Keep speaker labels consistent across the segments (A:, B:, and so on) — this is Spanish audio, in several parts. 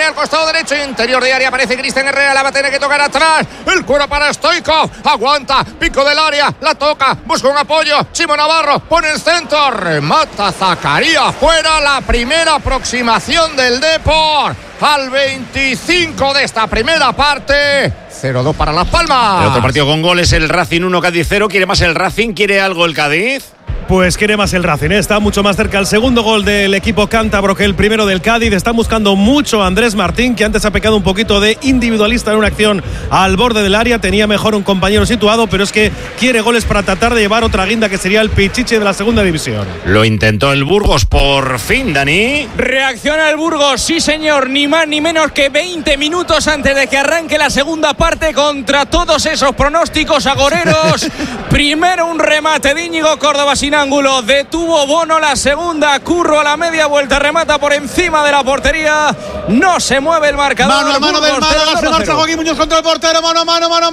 A: al costado derecho, interior de área, aparece Cristian Herrera, la va a tener que tocar atrás, el cuero para Stoichkov, aguanta, pico del área, la toca, busca un apoyo, Chimo Navarro, pone el centro, remata Zakaria, fuera, la primera aproximación del Depor al 25 de esta primera parte. 0-2 para Las Palmas.
B: El otro partido con goles, el Racing 1, Cádiz 0. ¿Quiere más el Racing? ¿Quiere algo el Cádiz?
C: Pues quiere más el Racing, está mucho más cerca el segundo gol del equipo cántabro que el primero del Cádiz. Está buscando mucho a Andrés Martín, que antes ha pecado un poquito de individualista en una acción al borde del área. Tenía mejor un compañero situado, pero es que quiere goles para tratar de llevar otra guinda, que sería el Pichichi de la segunda división.
B: Lo intentó el Burgos por fin, Dani.
D: Reacciona el Burgos, sí señor, ni más ni menos que 20 minutos antes de que arranque la segunda parte, contra todos esos pronósticos agoreros. Primero un remate de Íñigo Córdoba sin ángulo, detuvo Bono, la segunda, Curro a la media vuelta, remata por encima de la portería, no se mueve el marcador.
E: Mano a mano del Málaga, se marcha Joaquín Muñoz contra el portero, mano a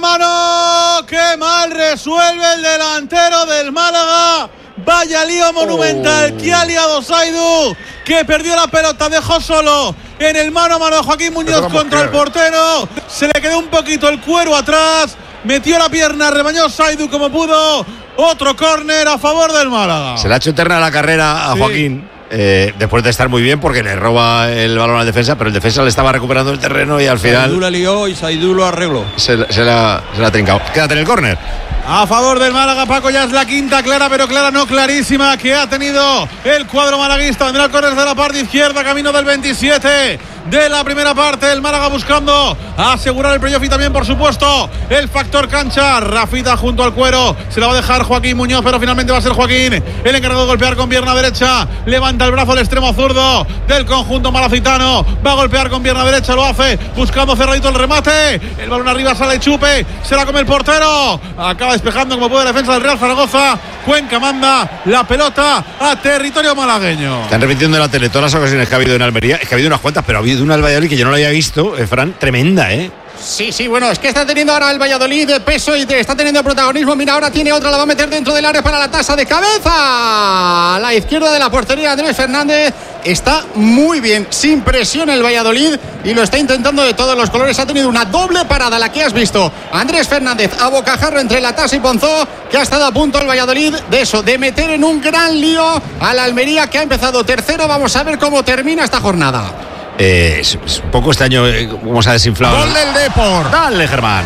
E: mano, qué mal resuelve el delantero del Málaga. Vaya lío monumental que ha liado Zaidu, que perdió la pelota, dejó solo en el mano a mano de Joaquín Muñoz contra el portero, se le quedó un poquito el cuero atrás, metió la pierna, rebañó Zaidu como pudo. Otro córner a favor del Málaga.
B: Se le ha hecho eterna la carrera a Joaquín. Después de estar muy bien, porque le roba el balón al defensa, pero el defensa le estaba recuperando el terreno y al final
F: Zaidu la lió y Zaidu lo arregló.
B: Se la ha trincado. Quédate en el córner.
E: A favor del Málaga, Paco, ya es la quinta clara, pero clara no clarísima, que ha tenido el cuadro malaguista. Vendrá el córner de la parte izquierda, camino del 27 de la primera parte. El Málaga buscando asegurar el playoff y también, por supuesto, el factor cancha. Rafita junto al cuero, se la va a dejar Joaquín Muñoz, pero finalmente va a ser Joaquín el encargado de golpear con pierna derecha. Levanta el brazo al extremo zurdo del conjunto malacitano, va a golpear con pierna derecha, lo hace buscando cerradito el remate. El balón arriba, sale y Chupe, se la come el portero, acaba despejando como puede la defensa del Real Zaragoza. Cuenca manda la pelota a territorio malagueño.
B: Están repitiendo en la tele todas las ocasiones que ha habido en Almería. Es que ha habido unas cuantas, pero ha habido una al Valladolid que yo no la había visto, Fran, tremenda,
A: Sí, bueno, es que está teniendo ahora el Valladolid de peso y está teniendo protagonismo. Mira, ahora tiene otra, la va a meter dentro del área para la tasa de cabeza. A la izquierda de la portería, Andrés Fernández. Está muy bien, sin presión el Valladolid, y lo está intentando de todos los colores. Ha tenido una doble parada, la que has visto. Andrés Fernández a bocajarro entre la tasa y Ponzó, que ha estado a punto el Valladolid de meter en un gran lío a la Almería, que ha empezado tercero. Vamos a ver cómo termina esta jornada.
B: Es un poco este año cómo se ha desinflado.
A: Gol del Depor.
B: Dale, Germán.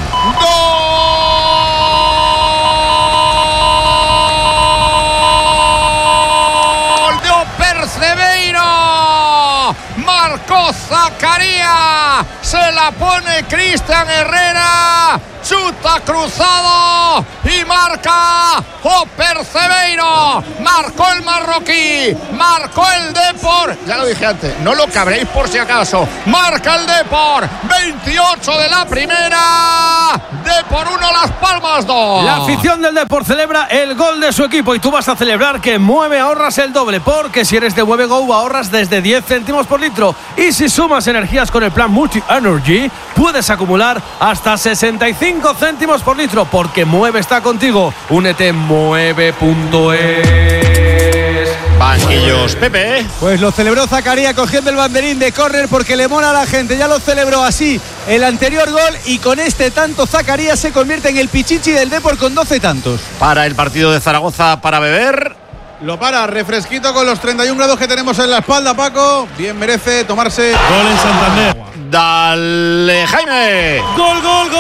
A: ¡Gol de Opercebeiro! Marcó Zakaria. Se la pone Cristian Herrera. Chuta cruzado y marca Opercebeiro. Marcó el marroquí, marcó el Depor. Ya lo dije antes, no lo cabréis por si acaso. Marca el Depor, 28 de la primera. Depor 1, Las Palmas 2.
D: La afición del Depor celebra el gol de su equipo, y tú vas a celebrar que Mueve ahorras el doble, porque si eres de Mueve Go ahorras desde 10 céntimos por litro, y si sumas energías con el plan Multi Energy puedes acumular hasta 65 céntimos por litro, porque Mueve está contigo. Únete en mueve.es.
B: Banquillos, Pepe.
G: Pues lo celebró Zakaria cogiendo el banderín de córner, porque le mola a la gente. Ya lo celebró así el anterior gol, y con este tanto Zakaria se convierte en el Pichichi del Depor con 12 tantos.
B: Para el partido de Zaragoza para beber.
E: Lo para, refresquito con los 31 grados que tenemos en la espalda, Paco. Bien merece tomarse.
C: Gol en Santander.
B: Dale, Jaime.
C: Gol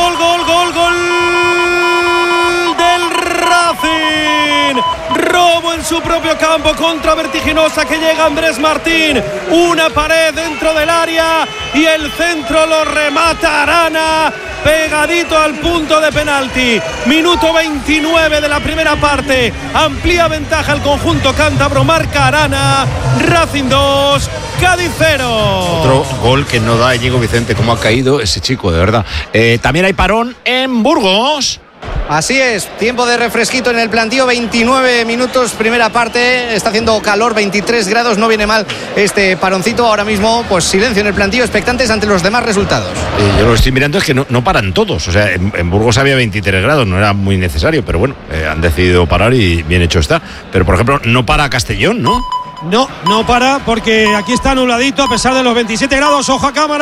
C: del Racing. Robo en su propio campo contra vertiginosa que llega Andrés Martín. Una pared dentro del área y el centro lo remata Arana, pegadito al punto de penalti. Minuto 29 de la primera parte. Amplía ventaja el conjunto cántabro. Marca Arana. Racing 2, Cádiz 0.
B: Otro gol que no da Íñigo Vicente. Cómo ha caído ese chico, de verdad. También hay parón en Burgos.
H: Así es, tiempo de refresquito en el plantío, 29 minutos, primera parte, está haciendo calor, 23 grados, no viene mal este paroncito. Ahora mismo, pues silencio en el plantío, expectantes ante los demás resultados.
B: Yo lo estoy mirando, es que no paran todos, o sea, en Burgos había 23 grados, no era muy necesario, pero bueno, han decidido parar y bien hecho está. Pero por ejemplo, no para Castellón, ¿no?
C: No para, porque aquí está nubladito a pesar de los 27 grados. Ojo a cámara.